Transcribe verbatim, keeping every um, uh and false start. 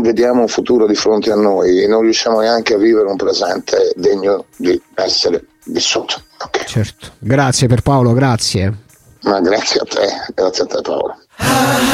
vediamo un futuro di fronte a noi, non riusciamo neanche a vivere un presente degno di essere vissuto. Okay. Certo, grazie per Paolo, grazie. Ma grazie a te, grazie a te Paolo.